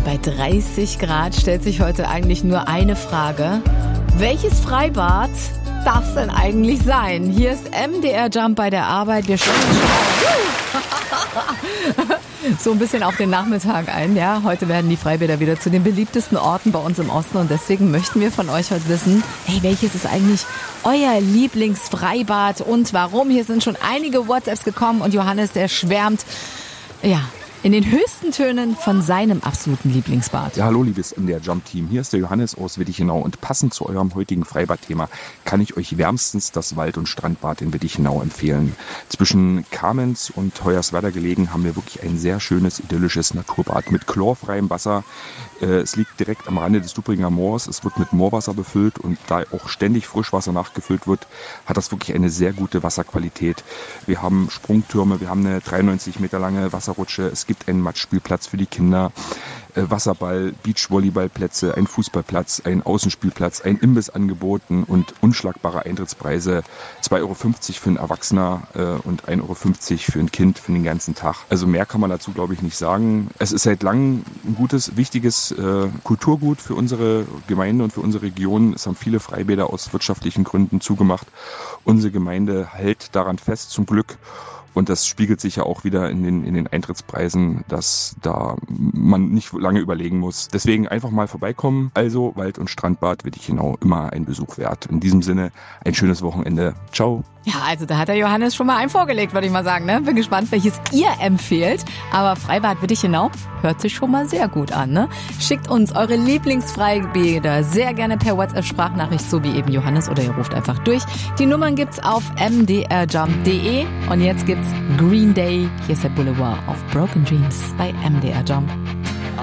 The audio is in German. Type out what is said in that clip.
Bei 30 Grad stellt sich heute eigentlich nur eine Frage. Welches Freibad darf es denn eigentlich sein? Hier ist MDR Jump bei der Arbeit. Wir stellen so ein bisschen auf den Nachmittag ein. Ja, heute werden die Freibäder wieder zu den beliebtesten Orten bei uns im Osten. Und deswegen möchten wir von euch heute wissen, hey, welches ist eigentlich euer Lieblingsfreibad und warum? Hier sind schon einige WhatsApps gekommen und Johannes, der schwärmt, ja, in den höchsten Tönen von seinem absoluten Lieblingsbad. Ja, hallo liebes MDR Jump Team, hier ist der Johannes aus Wittichenau und passend zu eurem heutigen Freibadthema kann ich euch wärmstens das Wald- und Strandbad in Wittichenau empfehlen. Zwischen Kamenz und Hoyerswerda gelegen haben wir wirklich ein sehr schönes, idyllisches Naturbad mit chlorfreiem Wasser. Es liegt direkt am Rande des Dubringer Moors, es wird mit Moorwasser befüllt und da auch ständig Frischwasser nachgefüllt wird, hat das wirklich eine sehr gute Wasserqualität. Wir haben Sprungtürme, wir haben eine 93 Meter lange Wasserrutsche, es gibt einen Matschspielplatz für die Kinder, Wasserball, Beachvolleyballplätze, ein Fußballplatz, ein Außenspielplatz, ein Imbiss angeboten und unschlagbare Eintrittspreise. 2,50 Euro für einen Erwachsener und 1,50 Euro für ein Kind für den ganzen Tag. Also mehr kann man dazu, glaube ich, nicht sagen. Es ist seit langem ein gutes, wichtiges Kulturgut für unsere Gemeinde und für unsere Region. Es haben viele Freibäder aus wirtschaftlichen Gründen zugemacht. Unsere Gemeinde hält daran fest, zum Glück. Und das spiegelt sich ja auch wieder in den Eintrittspreisen, dass da man nicht lange überlegen muss. Deswegen einfach mal vorbeikommen. Also Wald- und Strandbad Wittichenau immer ein Besuch wert. In diesem Sinne ein schönes Wochenende. Ciao. Ja, also da hat der Johannes schon mal einen vorgelegt, würde ich mal sagen. Ne? Bin gespannt, welches ihr empfehlt. Aber Freibad Wittichenau hört sich schon mal sehr gut an. Ne? Schickt uns eure Lieblingsfreibäder sehr gerne per WhatsApp-Sprachnachricht, so wie eben Johannes, oder ihr ruft einfach durch. Die Nummern gibt's auf mdrjump.de und jetzt gibt's Green Day. Hier ist der Boulevard auf Broken Dreams bei MDR Jump.